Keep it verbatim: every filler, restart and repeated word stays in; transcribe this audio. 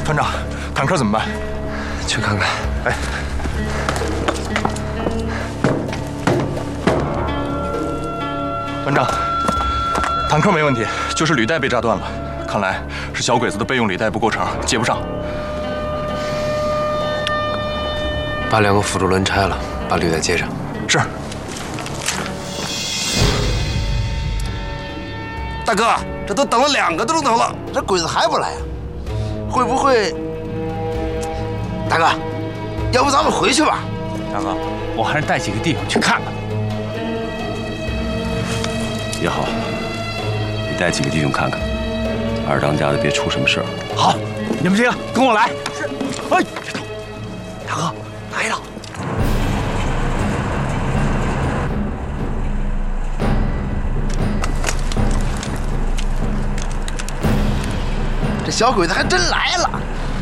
团长，坦克怎么办？ 去看看。 哎，团长，坦克没问题，就是履带被炸断了，看来是小鬼子的备用履带不够长，接不上。 把两个辅助轮拆了，把履带接上。 是。 大哥，这都等了两个钟头了，这鬼子还不来啊？会不会？大哥，要不咱们回去吧？ 大哥，我还是带几个弟兄去看看。 也好，你带几个弟兄看看，二当家的别出什么事儿。 好，你们几个跟我来。是。哎，别动。大哥，来了。 这小鬼子还真来了。